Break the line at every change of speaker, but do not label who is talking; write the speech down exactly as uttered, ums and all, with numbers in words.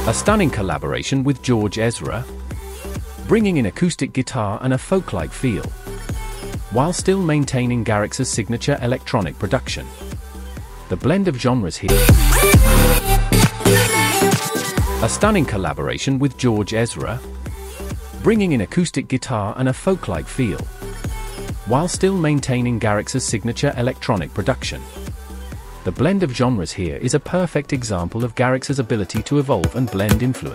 A stunning collaboration with George Ezra, bringing in acoustic guitar and a folk-like feel, while still maintaining Garrix's signature electronic production. The blend of genres here. A stunning collaboration with George Ezra, bringing in acoustic guitar and a folk-like feel, while still maintaining Garrix's signature electronic production. The blend of genres here is a perfect example of Garrix's ability to evolve and blend influences.